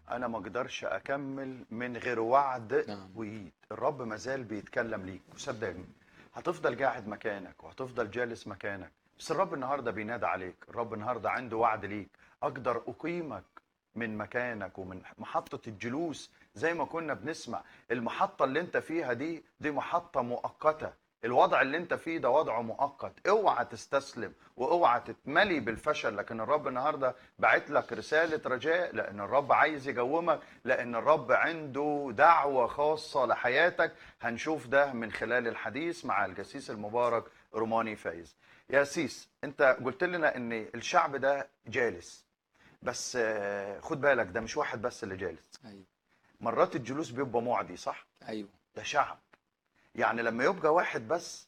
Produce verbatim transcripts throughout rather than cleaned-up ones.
انا ما اقدرش اكمل من غير وعد نعم. وايد. الرب مازال بيتكلم ليك، وصدقني هتفضل قاعد مكانك وهتفضل جالس مكانك، بس الرب النهارده بينادى عليك. الرب النهارده عنده وعد ليك. اقدر اقيمك من مكانك ومن محطة الجلوس. زي ما كنا بنسمع، المحطة اللي انت فيها دي دي محطة مؤقتة. الوضع اللي انت فيه ده وضع مؤقت. اوعى تستسلم واوعى تتملي بالفشل، لكن الرب النهارده بعت لك رسالة رجاء، لان الرب عايز يقومك، لان الرب عنده دعوة خاصة لحياتك. هنشوف ده من خلال الحديث مع الجسيس المبارك روماني فايز. يا سيس، انت قلت لنا ان الشعب ده جالس، بس آه، خد بالك ده مش واحد بس اللي جالس. ايوه مرات الجلوس بيبقى معدي، صح؟ ايوه ده شعب. يعني لما يبقى واحد بس،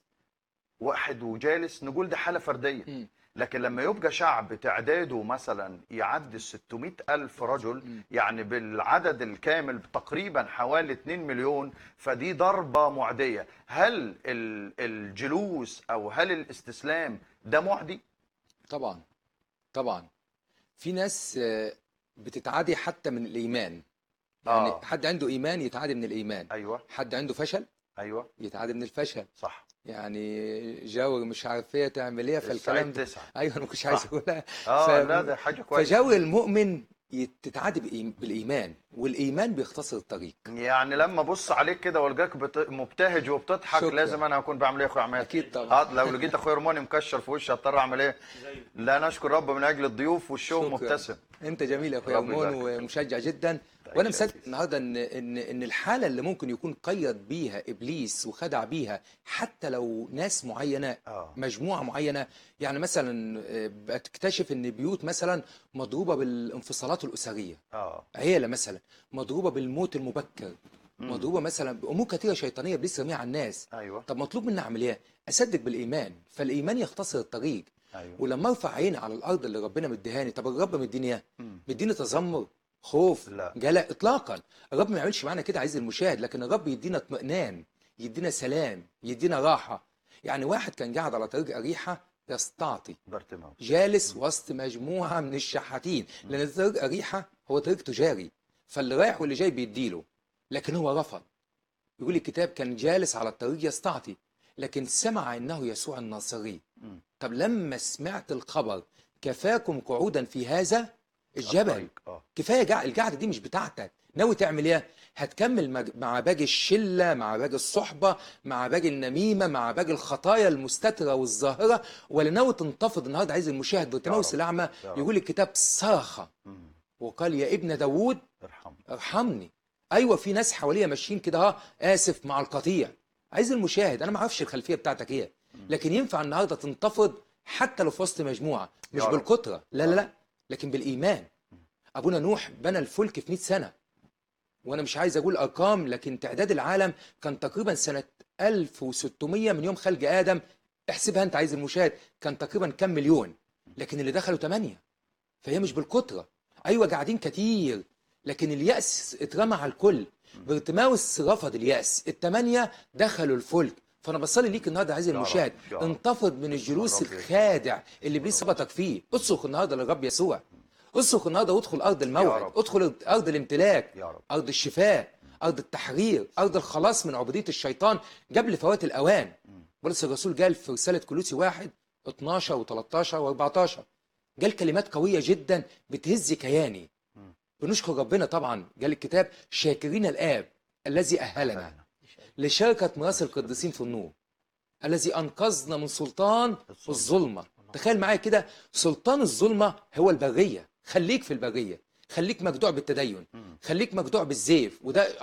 واحد وجالس، نقول ده حالة فردية. مم. لكن لما يبقى شعب تعداده مثلا يعدي ستمائة ألف رجل، مم. يعني بالعدد الكامل تقريبا حوالي اتنين مليون، فدي ضربة معدية. هل ال- الجلوس أو هل الاستسلام ده معدي؟ طبعا طبعا. في ناس آه، بتتعادي حتى من الايمان. يعني آه. حد عنده ايمان يتعادي من الايمان، أيوة. حد عنده فشل أيوة. يتعادي من الفشل. صح. يعني جاور مش عارف ايه تعمل ايه السعيد فالكلام ده. تسعة. ايوه انا مش عايز صح. اقولها. ف... آه لا، ده حاجة كويسة. فجو المؤمن يت- تتعادي بإي- بالايمان، والايمان بيختصر الطريق. يعني لما ابص عليك كده والقاك بت... مبتهج وبتضحك، شكرا. لازم انا اكون بعمل ايه يا اخويا عماد؟ اكيد طبعا. اه لو لقيت اخويا رماني مكشر في وشي هضطر اعمل ايه؟ لا، نشكر رب من اجل الضيوف والشوم شكرا. مبتسم. انت جميل يا اخويا رب رمون يبارك. ومشجع جدا. تعيش وانا يا مصدق سيدي. النهارده ان ان ان الحاله اللي ممكن يكون قيد بيها ابليس وخدع بيها حتى لو ناس معينه، اه. مجموعه معينه. يعني مثلا آه، بتكتشف ان بيوت مثلا مضروبه بالانفصالات الاسريه، اه. عيله مثلا مضروبه بالموت المبكر، مم. مضروبه مثلا بامور كثيره شيطانيه ابليس رميها على الناس. ايوه. طب مطلوب مني اعمل ايه؟ اصدق بالايمان، فالايمان يختصر الطريق. ايوه. ولما ارفع عيني على الارض اللي ربنا مديهاني، طب الرب مديني ايه؟ مم. مديني تذمر، خوف، لا. جلاء؟ اطلاقا. الرب ما يعملش معانا كده عايز المشاهد، لكن الرب يدينا اطمئنان، يدينا سلام، يدينا راحه. يعني واحد كان قاعد على طريق اريحه يستعطي، بارتيماوس. جالس وسط مجموعه من الشحاتين، لان طريق اريحه هو طريق تجاري، فاللي رايح واللي جاي بيديله، لكن هو رفض. يقول الكتاب كان جالس على الطريق يستعطي، لكن سمع انه يسوع الناصري. مم. طب لما سمعت الخبر كفاكم قعودا في هذا الجبل. الطريق. اه. كفايه قاعد، القعده دي مش بتاعتك. ناوي تعمل ايه؟ هتكمل مج- مع باقي الشله، مع باقي الصحبه، مع باقي النميمه، مع باقي الخطايا المستتره والظاهره، ولا ناوي تنتفض؟ النهارده عايز المشاهد بارتيماوس رب. الاعمى يا رب. يقول الكتاب صرخ مم. وقال يا ابن داوود ارحم. ارحمني. ايوه في ناس حواليا ماشيين كده ها، اسف مع القطيع. عايز المشاهد، انا ما اعرفش الخلفيه بتاعتك ايه، لكن ينفع النهارده تنتفض حتى لو في وسط مجموعه، مش يا رب. بالكتره، لا يا لا رب. لا، لكن بالايمان. ابونا نوح بنى الفلك في مئة سنه، وانا مش عايز اقول ارقام، لكن تعداد العالم كان تقريبا سنه ألف وستمائة من يوم خلق ادم. احسبها انت عايز المشاهد، كان تقريبا كام مليون، لكن اللي دخلوا ثمانية. فهي مش بالكتره. ايوه قاعدين كتير، لكن اليأس اترمى على الكل. بارتيماوس رفض اليأس، الثمانية دخلوا الفلك. فانا بصلي ليك النهارده عايز يا رب. المشاهد، يا رب. انتفض من الجلوس الرب يسوع. الخادع اللي ابليس ربطك فيه. اصرخ النهارده للرب يسوع، اصرخ النهارده وادخل ارض يا الموعد، رب. ادخل ارض الامتلاك، يا رب. ارض الشفاء، ارض التحرير، ارض الخلاص من عبوديه الشيطان قبل فوات الاوان. بولس الرسول قال في رساله كولوسي واحد اتناشر و13 و14، قال كلمات قويه جدا بتهز كياني. بنشكر ربنا طبعا، قال الكتاب شاكرين الآب الذي أهلنا لشركة ميراث القديسين في النور، الذي أنقذنا من سلطان الظلمة. تخيل معايا كده، سلطان الظلمة هو البرية. خليك في البرية، خليك مخدوع بالتدين، خليك مخدوع بالزيف، وده